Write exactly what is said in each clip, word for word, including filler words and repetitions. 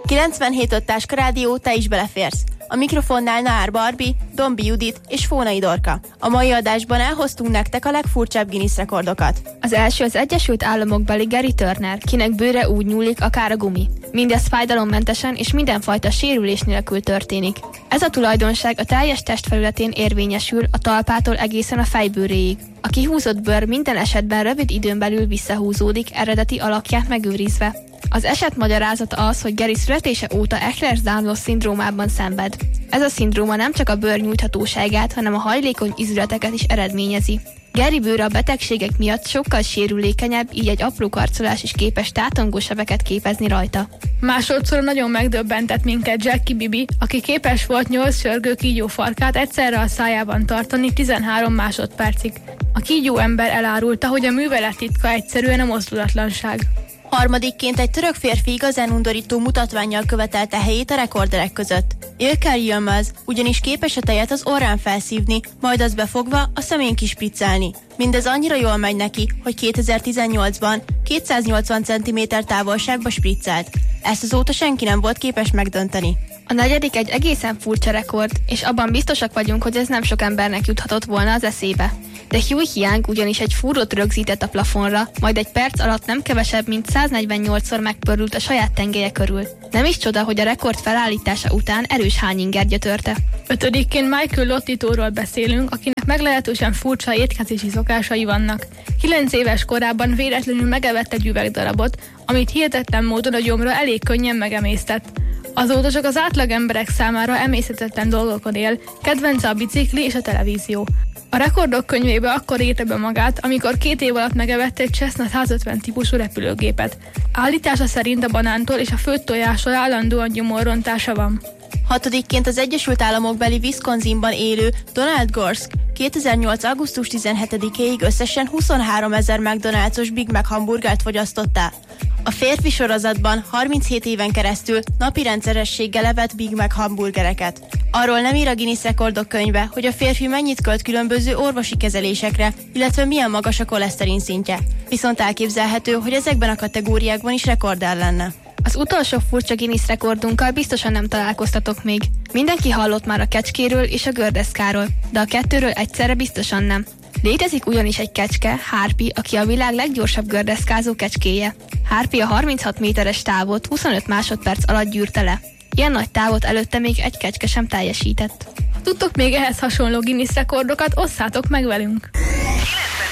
kilencvenhét öt Táska Rádió, te is beleférsz. A mikrofonnál Nár Barbi, Dombi Judit és Fónai Dorka. A mai adásban elhoztunk nektek a legfurcsább Guinness rekordokat. Az első az Egyesült Államokbeli Gary Turner, kinek bőre úgy nyúlik, akár a gumi. Mindez fájdalommentesen és mindenfajta sérülés nélkül történik. Ez a tulajdonság a teljes testfelületén érvényesül, a talpától egészen a fejbőréig. A kihúzott bőr minden esetben rövid időn belül visszahúzódik, eredeti alakját megőrizve. Az eset magyarázata az, hogy Gary születése óta Ehlers-Danlos szindrómában szenved. Ez a szindróma nem csak a bőr nyújthatóságát, hanem a hajlékony izületeket is eredményezi. Gary bőre a betegségek miatt sokkal sérülékenyebb, így egy apró karcolás is képes tátongó sebeket képezni rajta. Másodszor nagyon megdöbbentett minket Jackie Bibi, aki képes volt nyolc sörgő kígyófarkát egyszerre a szájában tartani tizenhárom másodpercig. A kígyó ember elárulta, hogy a művelet titka egyszerűen a mozdulatlanság. Harmadikként egy török férfi igazán undorító mutatvánnyal követelte helyét a rekorderek között. Ilker Yilmaz ugyanis képes a tejet az orrán felszívni, majd azt befogva a szemén kispriccelni. Mindez annyira jól megy neki, hogy kétezer-tizennyolcban kétszáznyolcvan centiméter távolságba spriccelt. Ezt azóta senki nem volt képes megdönteni. A negyedik egy egészen furcsa rekord, és abban biztosak vagyunk, hogy ez nem sok embernek juthatott volna az eszébe. De Hui Hiang ugyanis egy fúrót rögzített a plafonra, majd egy perc alatt nem kevesebb, mint száznegyvennyolcszor megpörült a saját tengelye körül. Nem is csoda, hogy a rekord felállítása után erős hányinger gyötörte. Ötödikként Michael Lottitóról beszélünk, akinek meglehetősen furcsa étkezési szokásai vannak. Kilenc éves korában véletlenül megevett egy üvegdarabot, amit hihetetlen módon a gyomra elég könnyen megemésztett. Azóta csak az átlag emberek számára emészhetetlen dolgokon él, kedvence a bicikli és a televízió. A rekordok könyvébe akkor írta be magát, amikor két év alatt megevett egy Cessna százötven típusú repülőgépet. Állítása szerint a banántól és a főtt tojástól állandóan gyomorrontása van. Hatodikként az Egyesült Államokbeli Wisconsinban élő Donald Gorsk kétezer-nyolc. augusztus tizenhetedikéig összesen huszonháromezer McDonald's-os Big Mac hamburgert fogyasztott el. A férfi sorozatban harminchét éven keresztül napi rendszerességgel evett Big Mac hamburgereket. Arról nem ír a Guinness rekordok könyve, hogy a férfi mennyit költ különböző orvosi kezelésekre, illetve milyen magas a koleszterin szintje. Viszont elképzelhető, hogy ezekben a kategóriákban is rekorder lenne. Az utolsó furcsa Guinness rekordunkkal biztosan nem találkoztatok még. Mindenki hallott már a kecskéről és a gördeszkáról, de a kettőről egyszerre biztosan nem. Létezik ugyanis egy kecske, Harpy, aki a világ leggyorsabb gördeszkázó kecskéje. Harpy a harminchat méteres távot huszonöt másodperc alatt gyűrte le. Ilyen nagy távot előtte még egy kecske sem teljesített. Ha tudtok még ehhez hasonló Guinness rekordokat, osszátok meg velünk!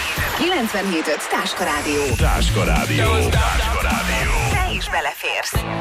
kilencvenhét öt Táska Rádió. Táska Rádió. Táska Rádió. Te is beleférsz.